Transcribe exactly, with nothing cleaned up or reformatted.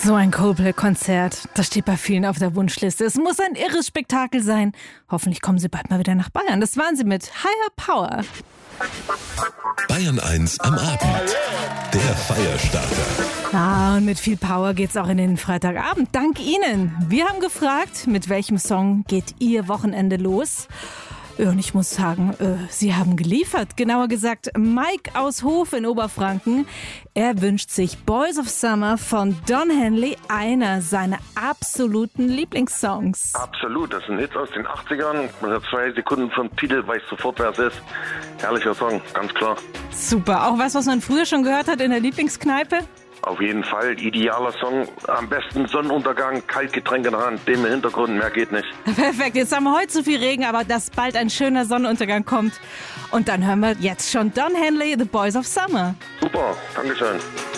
So ein Coldplay-Konzert, das steht bei vielen auf der Wunschliste. Es muss ein irres Spektakel sein. Hoffentlich kommen sie bald mal wieder nach Bayern. Das waren sie mit Higher Power. Bayern eins am Abend. Der Feierstarter. Ah, und mit viel Power geht's auch in den Freitagabend. Dank Ihnen. Wir haben gefragt, mit welchem Song geht Ihr Wochenende los? Und ich muss sagen, Sie haben geliefert. Genauer gesagt, Mike aus Hof in Oberfranken. Er wünscht sich Boys of Summer von Don Henley, einer seiner absoluten Lieblingssongs. Absolut, das ist ein Hit aus den achtzigern. Nach zwei Sekunden vom Titel weiß ich sofort, wer es ist. Herrlicher Song, ganz klar. Super, auch was, was man früher schon gehört hat in der Lieblingskneipe? Auf jeden Fall, idealer Song. Am besten Sonnenuntergang, Kaltgetränk in der Hand, dem im Hintergrund, mehr geht nicht. Perfekt, jetzt haben wir heute zu viel Regen, aber dass bald ein schöner Sonnenuntergang kommt. Und dann hören wir jetzt schon Don Henley, The Boys of Summer. Super, Dankeschön.